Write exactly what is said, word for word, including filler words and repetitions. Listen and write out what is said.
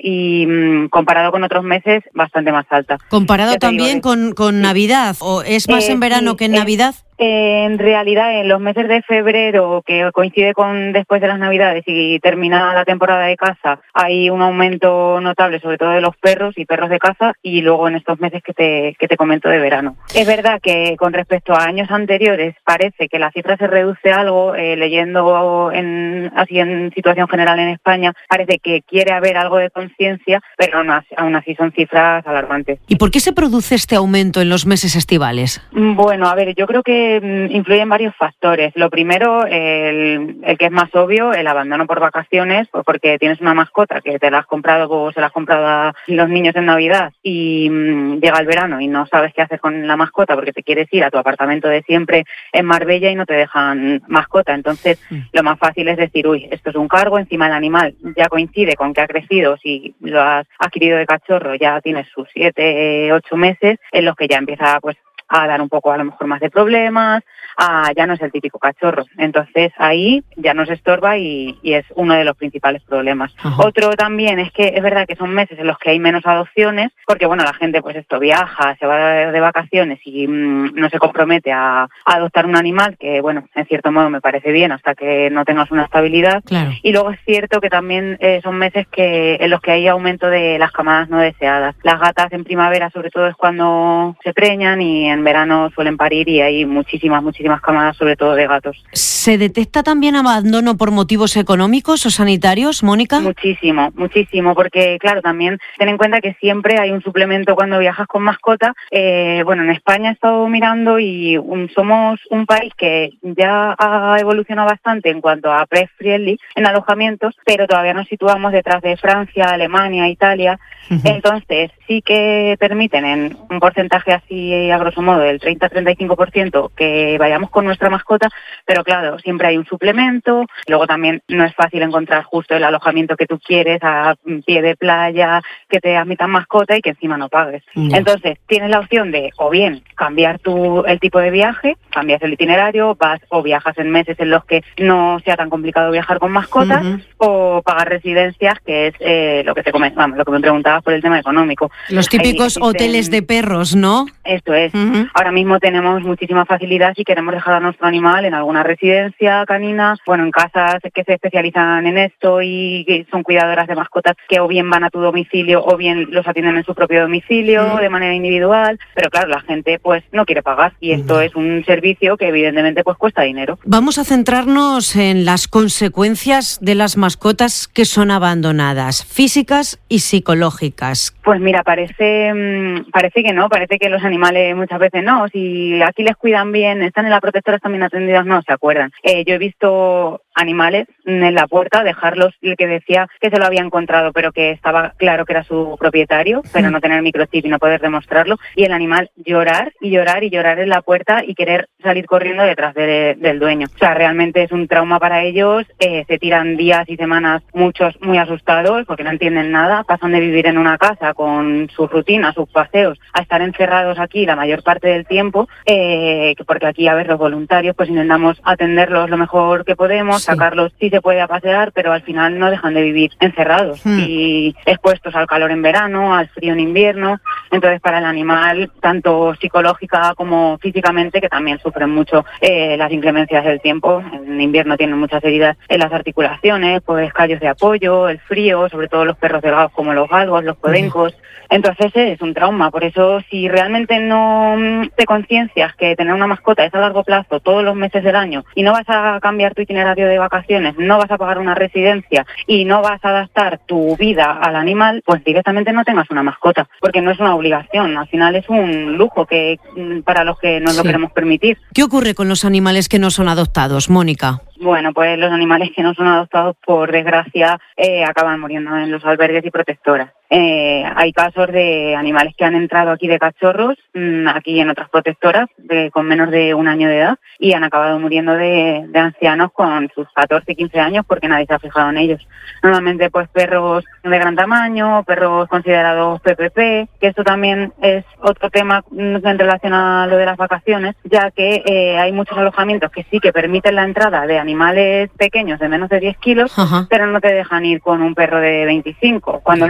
y mmm, comparado con otros meses, bastante más alta. ¿Comparado también digo, con, con sí. Navidad? ¿O es más eh, en verano sí, que en Navidad? Eh, en realidad, en los meses de febrero, que coincide con después de las Navidades y termina la temporada de caza, hay un aumento notable, sobre todo de los perros y perros de caza, y luego en estos meses que te, que te comento de verano. Es verdad que con respecto a años anteriores parece que la cifra se reduce algo, eh, leyendo en, así en situación general en España, parece que quiere haber algo de conciencia, pero no, aún así son cifras alarmantes. ¿Y por qué se produce este aumento en los meses estivales? Bueno, a ver, yo creo que influyen varios factores. Lo primero, el, el que es más obvio, el abandono por vacaciones, pues porque tienes una mascota que te la has comprado o se la has comprado a los niños en Navidad y mmm, llega el verano y no sabes qué hacer con la mascota porque te quieres ir a tu apartamento de siempre en Marbella y no te dejan mascota. Entonces, mm. lo más fácil es decir, uy, esto es un cargo, encima el animal ya coincide con que ha crecido, si lo has adquirido de cachorro ya tienes sus siete, ocho meses en los que ya empieza pues a dar un poco a lo mejor más de problemas, a, ya no es el típico cachorro. Entonces ahí ya nos estorba y, y es uno de los principales problemas. Ajá. Otro también es que es verdad que son meses en los que hay menos adopciones, porque bueno, la gente pues esto viaja, se va de, de vacaciones y mmm, no se compromete a, a adoptar un animal, que bueno, en cierto modo me parece bien hasta que no tengas una estabilidad. Claro. Y luego es cierto que también eh, son meses que en los que hay aumento de las camadas no deseadas. Las gatas en primavera sobre todo es cuando se preñan y en verano suelen parir y hay muchísimas, muchísimas camadas, sobre todo de gatos. ¿Se detecta también abandono por motivos económicos o sanitarios, Mónica? Muchísimo, muchísimo, porque claro, también ten en cuenta que siempre hay un suplemento cuando viajas con mascota. Eh, bueno, en España he estado mirando y um, somos un país que ya ha evolucionado bastante en cuanto a pet friendly en alojamientos, pero todavía nos situamos detrás de Francia, Alemania, Italia. Uh-huh. Entonces, sí que permiten en un porcentaje así a grosso modo del treinta a treinta y cinco por ciento que vayamos con nuestra mascota, pero claro, siempre hay un suplemento. Luego también no es fácil encontrar justo el alojamiento que tú quieres a pie de playa, que te admitan mascota y que encima no pagues. Yeah. Entonces, tienes la opción de o bien cambiar tu, el tipo de viaje, cambias el itinerario, vas o viajas en meses en los que no sea tan complicado viajar con mascotas, uh-huh. o pagar residencias, que es eh, lo que te comen, vamos, lo que me preguntabas por el tema económico. Los típicos existen hoteles de perros, ¿no? Esto es. Uh-huh. Ahora mismo tenemos muchísima facilidad si queremos dejar a nuestro animal en alguna residencia canina, bueno, en casas que se especializan en esto y que son cuidadoras de mascotas que o bien van a tu domicilio o bien los atienden en su propio domicilio, uh-huh. de manera individual, pero claro, la gente pues no quiere pagar y esto uh-huh. es un servicio que evidentemente pues cuesta dinero. Vamos a centrarnos en las consecuencias de las mascotas que son abandonadas, físicas y psicológicas. Pues mira, parece, parece que no, parece que los animales muchas veces no, si aquí les cuidan bien, están en la protectora, están bien atendidos, no se acuerdan. Eh, yo he visto animales en la puerta, dejarlos, el que decía que se lo había encontrado, pero que estaba claro que era su propietario, pero no tener microchip y no poder demostrarlo, y el animal llorar y llorar y llorar en la puerta y querer salir corriendo detrás de, del dueño. O sea, realmente es un trauma para ellos, eh, se tiran días y semanas muchos muy asustados porque no entienden nada, pasan de vivir en una casa con sus rutinas, sus paseos, a estar encerrados aquí la mayor parte del tiempo, eh, porque aquí, a ver, los voluntarios pues intentamos atenderlos lo mejor que podemos, sí. sacarlos si se puede a pasear, pero al final no dejan de vivir encerrados hmm. y expuestos al calor en verano, al frío en invierno. Entonces para el animal, tanto psicológica como físicamente, que también sufren mucho eh, las inclemencias del tiempo, en invierno tienen muchas heridas en las articulaciones, pues callos de apoyo, el frío, sobre todo los perros delgados como los galgos, los podencos. Entonces es un trauma, por eso si realmente no te conciencias que tener una mascota es a largo plazo, todos los meses del año, y no vas a cambiar tu itinerario de vacaciones, no vas a pagar una residencia y no vas a adaptar tu vida al animal, pues directamente no tengas una mascota, porque no es una obligación, al final es un lujo que para los que nos sí. lo queremos permitir. ¿Qué ocurre con los animales que no son adoptados, Mónica? Bueno, pues los animales que no son adoptados, por desgracia, eh, acaban muriendo en los albergues y protectoras. Eh, hay casos de animales que han entrado aquí de cachorros, mmm, aquí en otras protectoras, de, con menos de un año de edad, y han acabado muriendo de, de ancianos con sus catorce, quince años porque nadie se ha fijado en ellos. Normalmente, pues perros de gran tamaño, perros considerados P P P, que esto también es otro tema en relación a lo de las vacaciones, ya que eh, hay muchos alojamientos que sí que permiten la entrada de animales pequeños de menos de diez kilos, Ajá. pero no te dejan ir con un perro de veinticinco, cuando